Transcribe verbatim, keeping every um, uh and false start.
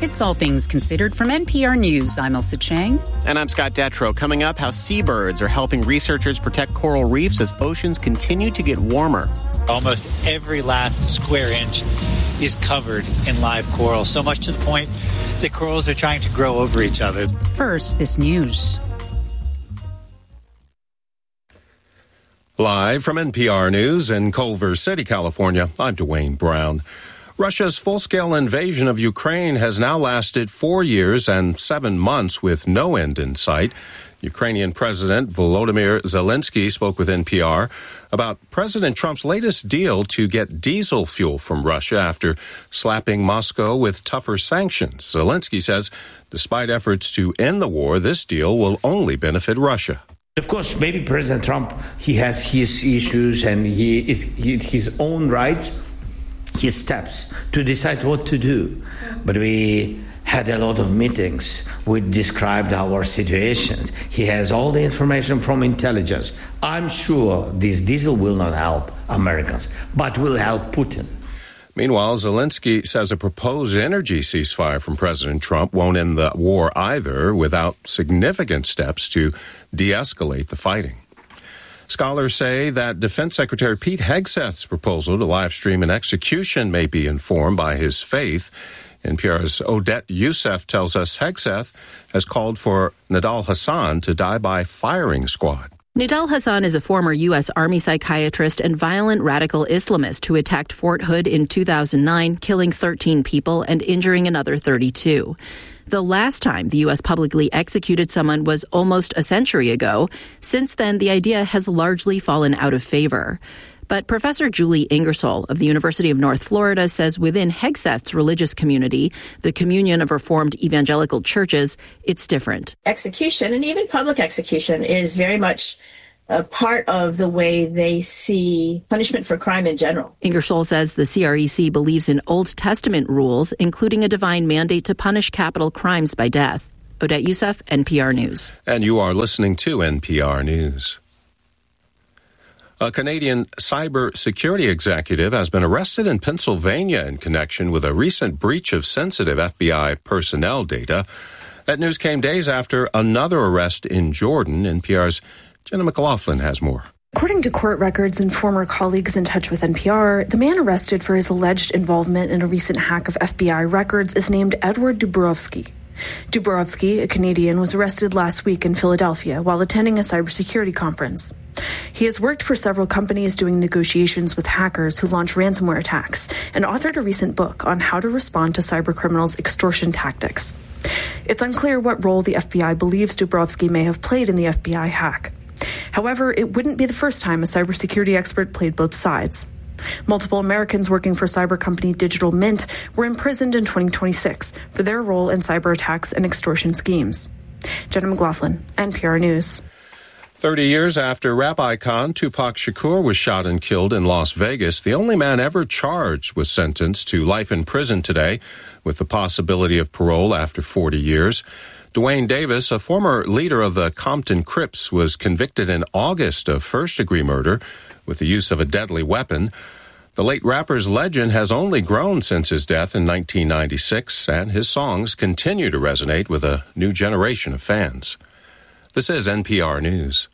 It's All Things Considered from N P R News. I'm Elsa Chang. And I'm Scott Detrow. Coming up, how seabirds are helping researchers protect coral reefs as oceans continue to get warmer. Almost every last square inch is covered in live coral, so much to the point that corals are trying to grow over each other. First, this news. Live from N P R News in Culver City, California, I'm Dwayne Brown. Russia's full-scale invasion of Ukraine has now lasted four years and seven months with no end in sight. Ukrainian President Volodymyr Zelensky spoke with N P R about President Trump's latest deal to get diesel fuel from Russia after slapping Moscow with tougher sanctions. Zelensky says despite efforts to end the war, this deal will only benefit Russia. Of course, maybe President Trump, he has his issues and he is his own rights, his steps to decide what to do. But we had a lot of meetings. We described our situations. He has all the information from intelligence. I'm sure this diesel will not help Americans, but will help Putin. Meanwhile, Zelensky says a proposed energy ceasefire from President Trump won't end the war either without significant steps to de-escalate the fighting. Scholars say that Defense Secretary Pete Hegseth's proposal to live stream an execution may be informed by his faith. N P R's Odette Youssef tells us Hegseth has called for Nidal Hasan to die by firing squad. Nidal Hasan is a former U S. Army psychiatrist and violent radical Islamist who attacked Fort Hood in two thousand nine, killing thirteen people and injuring another thirty-two. The last time the U S publicly executed someone was almost a century ago. Since then, the idea has largely fallen out of favor. But Professor Julie Ingersoll of the University of North Florida says within Hegseth's religious community, the Communion of Reformed Evangelical Churches, it's different. Execution, and even public execution, is very much a part of the way they see punishment for crime in general. Ingersoll says the C R E C believes in Old Testament rules, including a divine mandate to punish capital crimes by death. Odette Youssef, N P R News. And you are listening to N P R News. A Canadian cybersecurity executive has been arrested in Pennsylvania in connection with a recent breach of sensitive F B I personnel data. That news came days after another arrest in Jordan. N P R's Jenna McLaughlin has more. According to court records and former colleagues in touch with N P R, the man arrested for his alleged involvement in a recent hack of F B I records is named Edward Dubrovsky. Dubrovsky, a Canadian, was arrested last week in Philadelphia while attending a cybersecurity conference. He has worked for several companies doing negotiations with hackers who launch ransomware attacks and authored a recent book on how to respond to cybercriminals' extortion tactics. It's unclear what role the F B I believes Dubrovsky may have played in the F B I hack. However, it wouldn't be the first time a cybersecurity expert played both sides. Multiple Americans working for cyber company Digital Mint were imprisoned in twenty twenty-six for their role in cyber attacks and extortion schemes. Jenna McLaughlin, N P R News. Thirty years after rap icon Tupac Shakur was shot and killed in Las Vegas, the only man ever charged was sentenced to life in prison today, with the possibility of parole after forty years. Dwayne Davis, a former leader of the Compton Crips, was convicted in August of first-degree murder with the use of a deadly weapon. The late rapper's legend has only grown since his death in nineteen ninety-six, and his songs continue to resonate with a new generation of fans. This is N P R News.